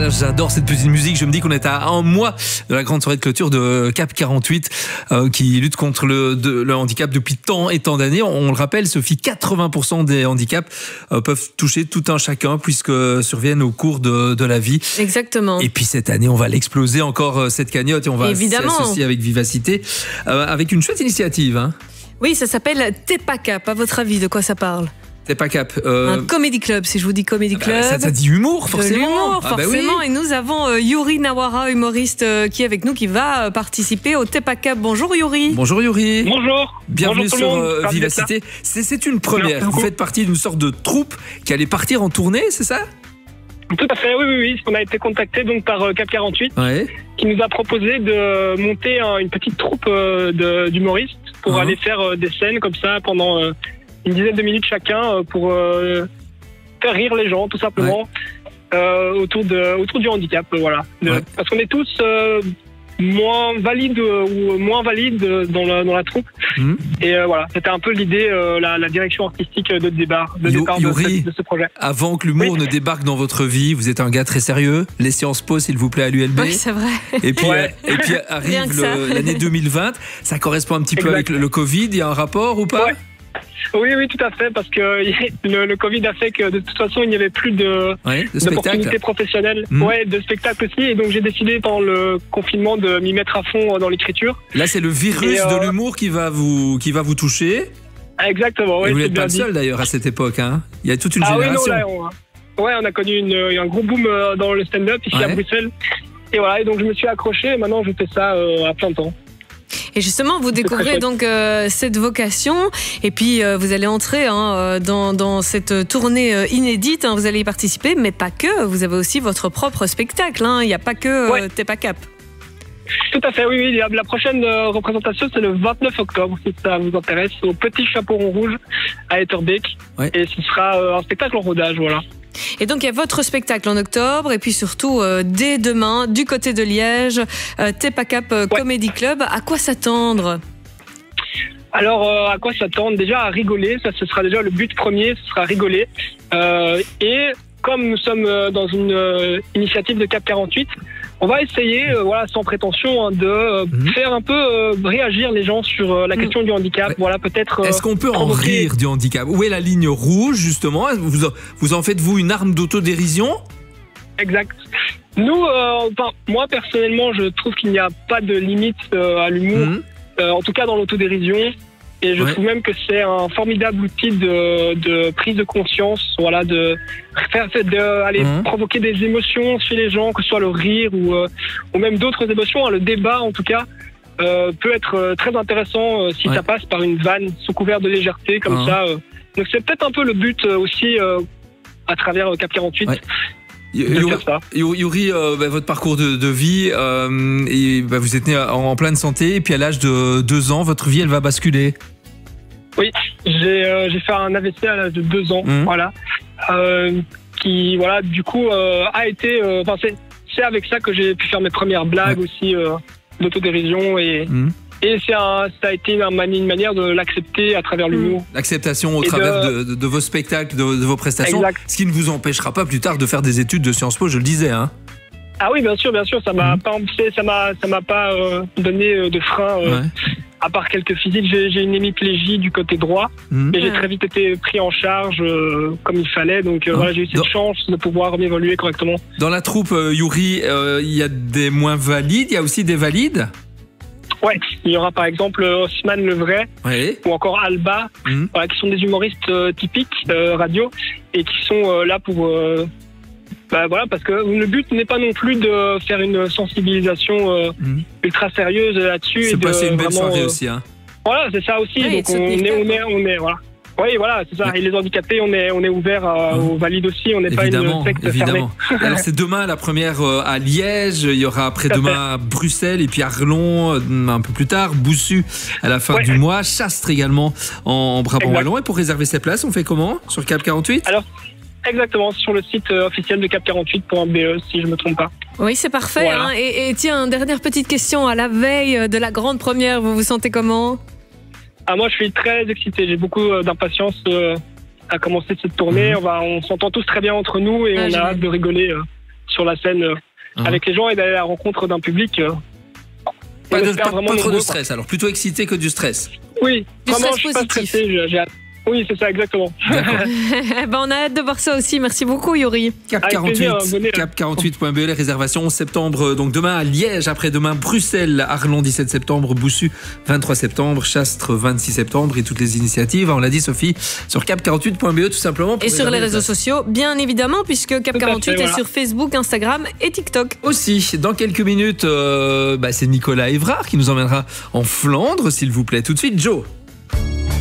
j'adore cette petite musique. Je me dis qu'on est à un mois de la grande soirée de clôture de CAP 48 qui lutte contre le handicap depuis tant et tant d'années. On le rappelle, Sophie, 80% des handicaps peuvent toucher tout un chacun puisque surviennent au cours de la vie. Exactement. Et puis cette année, on va l'exploser encore cette cagnotte et on va s'y associer avec vivacité, avec une chouette initiative. Hein. Oui, ça s'appelle TEPACAP. À votre avis, de quoi ça parle ? TEPACAP. Un comédie club, si je vous dis comédie club. Ça dit humour, forcément. De l'humour, forcément. Oui. Et nous avons Yuri Nawara, humoriste, qui est avec nous, qui va participer au TEPACAP. Bonjour Yuri. Bonjour Yuri. Bonjour. Bienvenue Bonjour sur Vivacité. C'est une première. Vous faites partie d'une sorte de troupe qui allait partir en tournée, c'est ça ? Tout à fait, oui. On a été contacté donc par CAP 48, qui nous a proposé de monter une petite troupe d'humoristes pour aller faire des scènes comme ça pendant une dizaine de minutes chacun pour faire rire les gens, tout simplement, autour du handicap, voilà. Parce qu'on est tous moins valides ou moins valides dans la troupe. Et voilà, c'était un peu l'idée, la direction artistique de départ de ce projet. Avant que l'humour ne débarque dans votre vie, vous êtes un gars très sérieux. Les séances po, s'il vous plaît, à l'ULB. Oui, c'est vrai. Et puis, arrive l'année 2020. Ça correspond un petit peu avec le Covid. Il y a un rapport ou pas ? Oui, tout à fait, parce que le Covid a fait que de toute façon, il n'y avait plus d'opportunités professionnelles, de spectacles aussi, et donc j'ai décidé pendant le confinement de m'y mettre à fond dans l'écriture. Là, c'est le virus de l'humour qui va vous toucher. Exactement, et vous n'êtes pas le seul d'ailleurs à cette époque, hein. Il y a toute une génération. On a connu un gros boom dans le stand-up ici à Bruxelles, et voilà, et donc je me suis accroché, et maintenant je fais ça à plein temps. Et justement, vous découvrez donc cette vocation et puis vous allez entrer dans cette tournée inédite. Vous allez y participer, mais pas que. Vous avez aussi votre propre spectacle. Il n'y a pas que TEPACAP. Tout à fait, oui. La prochaine représentation, c'est le 29 octobre, si ça vous intéresse, au Petit Chaperon Rouge à Etterbeek. Et ce sera un spectacle en rodage, voilà. Et donc il y a votre spectacle en octobre et puis surtout dès demain du côté de Liège, TEPACAP Comedy Club. À quoi s'attendre ? Alors à quoi s'attendre ? Déjà à rigoler, ça ce sera déjà le but premier, ce sera rigoler. Et comme nous sommes dans une initiative de CAP 48, on va essayer, sans prétention, de faire un peu réagir les gens sur la question du handicap. Voilà, peut-être. Est-ce qu'on peut en rire du handicap ? Où est la ligne rouge, justement ? Vous en faites-vous une arme d'autodérision ? Exact. Nous, moi personnellement, je trouve qu'il n'y a pas de limite à l'humour, en tout cas dans l'autodérision. Et je trouve même que c'est un formidable outil de prise de conscience, voilà, aller provoquer des émotions chez les gens, que ce soit le rire ou même d'autres émotions. Le débat, en tout cas, peut être très intéressant si ça passe par une vanne sous couvert de légèreté, comme ça. Donc c'est peut-être un peu le but aussi à travers CAP 48. Yuri, votre parcours de vie, vous êtes né en pleine santé et puis à l'âge de 2 ans, votre vie elle va basculer. Oui, j'ai fait un AVC à l'âge de 2 ans, qui du coup a été, c'est avec ça que j'ai pu faire mes premières blagues aussi d'autodérision et ça a été une manière de l'accepter à travers l'humour. L'acceptation au travers de vos spectacles, de vos prestations, ce qui ne vous empêchera pas plus tard de faire des études de Sciences Po, je le disais. Hein. Ah oui, bien sûr, ça m'a pas empêché, ça m'a pas donné de frein. À part quelques physiques, j'ai une hémiplégie du côté droit, mais j'ai très vite été pris en charge comme il fallait, donc j'ai eu cette chance de pouvoir m'évoluer correctement. Dans la troupe, Yuri, il y a des moins valides, il y a aussi des valides ? Ouais, il y aura par exemple Osman Levray ou encore Alba, qui sont des humoristes typiques radio et qui sont là pour... parce que le but n'est pas non plus de faire une sensibilisation ultra sérieuse là-dessus. C'est passer une belle soirée aussi. Hein. Voilà, c'est ça aussi. Oui, donc on est voilà. Oui, voilà, c'est ça. Et les handicapés, on est ouvert aux valides aussi. On n'est pas une secte fermée. Alors c'est demain la première à Liège. Il y aura après-demain à Bruxelles et puis Arlon un peu plus tard, Boussu à la fin du mois, Chastres également en Brabant wallon. Et pour réserver ses places, on fait comment sur CAP 48 ? Alors exactement, sur le site officiel de cap48.be, si je ne me trompe pas. Oui, c'est parfait. Voilà. Et tiens, dernière petite question. À la veille de la grande première, vous vous sentez comment ? Moi, je suis très excité. J'ai beaucoup d'impatience à commencer cette tournée. On s'entend tous très bien entre nous et on a hâte de rigoler sur la scène avec les gens et d'aller à la rencontre d'un public. Pas trop de stress, alors plutôt excité que du stress. Oui, du vraiment, stress je suis pas positif. stressé, j'ai hâte. Oui, c'est ça, exactement. On a hâte de voir ça aussi. Merci beaucoup, Yuri. Cap 48, cap48.be, les réservations 11 septembre, donc demain à Liège, après-demain Bruxelles, Arlon 17 septembre, Boussu 23 septembre, Chastres 26 septembre et toutes les initiatives, on l'a dit Sophie, sur cap48.be tout simplement. Et sur les réseaux sociaux, bien évidemment, puisque Cap48 est sur Facebook, Instagram et TikTok. Aussi, dans quelques minutes, c'est Nicolas Évrard qui nous emmènera en Flandre, s'il vous plaît. Tout de suite, Joe.